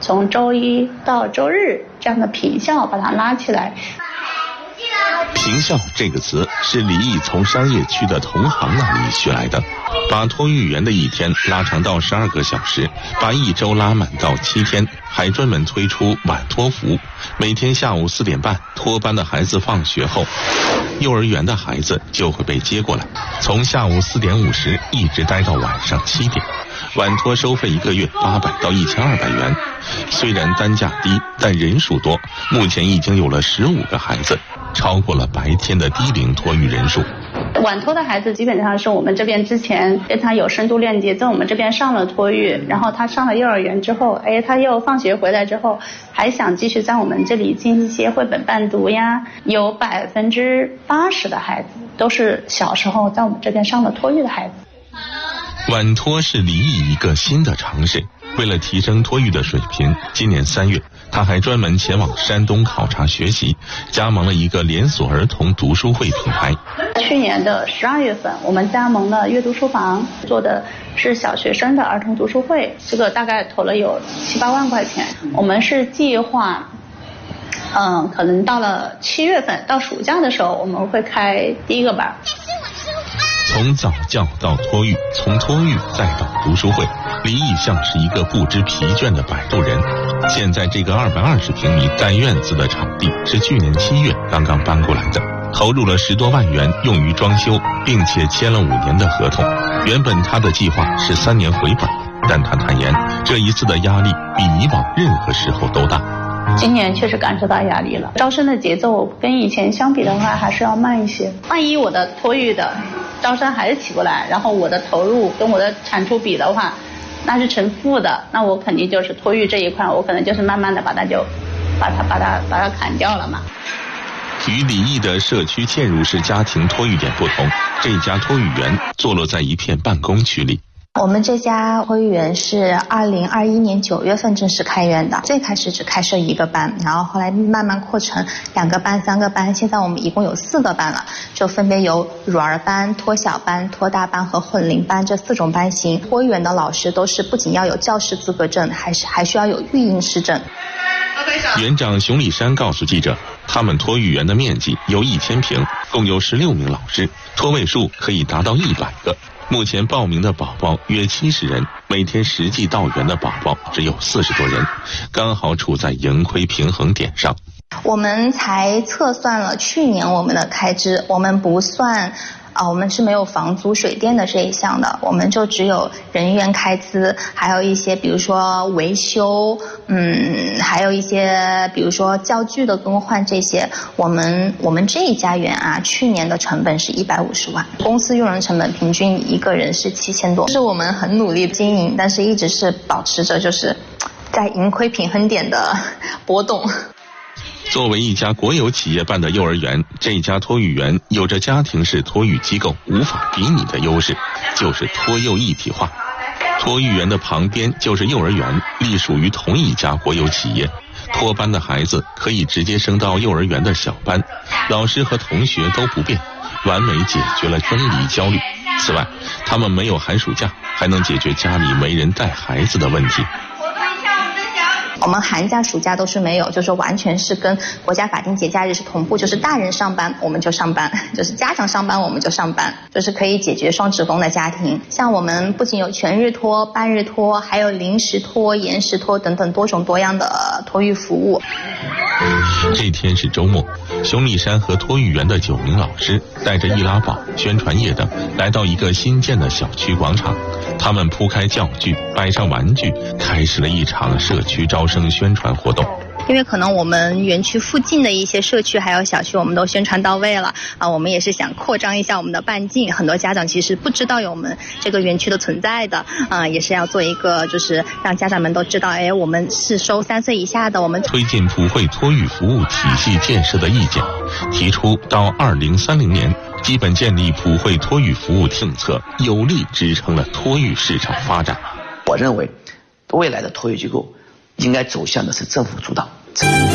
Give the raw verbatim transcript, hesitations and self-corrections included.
从周一到周日这样的平效把它拉起来。 平效这个词是李毅从商业区的同行那里学来的，把托育员的一天拉长到十二个小时，把一周拉满到七天，还专门推出晚托服。每天下午四点半，托班的孩子放学后，幼儿园的孩子就会被接过来，从下午四点五十一直待到晚上七点。晚托收费一个月八百到一千二百元，虽然单价低，但人数多，目前已经有了十五个孩子，超过了白天的低龄托育人数。 晚托的孩子基本上是我们这边之前跟他有深度链接，在我们这边上了托育，然后他上了幼儿园之后，哎，他又放学回来之后还想继续在我们这里进行一些绘本伴读呀。有百分之八十的孩子都是小时候在我们这边上了托育的孩子。 晚托是李毅一个新的尝试，为了提升托育的水平，今年三月他还专门前往山东考察学习，加盟了一个连锁儿童读书会品牌。 去年的十二月份，我们加盟了阅读书房，做的是小学生的儿童读书会，这个大概投了有七八万块钱。我们是计划嗯，可能到了七月份，到暑假的时候，我们会开第一个班。 从早教到托育，从托育再到读书会，李毅像是一个不知疲倦的摆渡人。现在这个二百二十平米带院子的场地是去年七月刚刚搬过来的，投入了十多万元用于装修，并且签了五年的合同。原本他的计划是三年回本，但他坦言，这一次的压力比以往任何时候都大。 今年确实感受到压力了，招生的节奏跟以前相比的话还是要慢一些。万一我的托育的招生还是起不来，然后我的投入跟我的产出比的话，那是成负的，那我肯定就是托育这一块，我可能就是慢慢的把它就把它把它把它砍掉了嘛。 与李毅的社区嵌入式家庭托育点不同，这家托育园坐落在一片办公区里。 我们这家托育园是二零二一年九月份正式开园的，最开始只开设一个班，然后后来慢慢扩成两个班、三个班，现在我们一共有四个班了，就分别有乳儿班、托小班、托大班和混龄班这四种班型。托育园的老师都是不仅要有教师资格证，还是还需要有育婴师证。 园长熊立山告诉记者，他们托育园的面积有一千平，共有十六名老师，托位数可以达到一百个。目前报名的宝宝约七十人，每天实际到园的宝宝只有四十多人，刚好处在盈亏平衡点上。 我们才测算了去年我们的开支，我们不算啊，我们是没有房租水电的这一项的，我们就只有人员开支，还有一些比如说维修，嗯，还有一些比如说教具的更换这些。我们我们这一家园啊，去年的成本是一百五十万，公司用人成本平均一个人是七千多。是我们很努力经营，但是一直是保持着就是在盈亏平衡点的波动。 作为一家国有企业办的幼儿园，这家托育园有着家庭式托育机构无法比拟的优势，就是托幼一体化。托育园的旁边就是幼儿园，隶属于同一家国有企业。托班的孩子可以直接升到幼儿园的小班，老师和同学都不变，完美解决了分离焦虑。此外，他们没有寒暑假，还能解决家里没人带孩子的问题。 我们寒假暑假都是没有，就是完全是跟国家法定节假日是同步，就是大人上班我们就上班，就是家长上班我们就上班，就是可以解决双职工的家庭。像我们不仅有全日托、半日托，还有临时托、延时托等等多种多样的托育服务。 这天是周末，熊立山和托育园的九名老师带着易拉宝、宣传页等来到一个新建的小区广场，他们铺开教具，摆上玩具，开始了一场社区招生宣传活动。 因为可能我们园区附近的一些社区还有小区我们都宣传到位了啊，我们也是想扩张一下我们的半径，很多家长其实不知道有我们这个园区的存在的啊，也是要做一个就是让家长们都知道，哎，我们是收三岁以下的。我们推进普惠托育服务体系建设的意见，提出到二零三零年基本建立普惠托育服务政策，有力支撑了托育市场发展。 我认为未来的托育机构应该走向的是政府主导。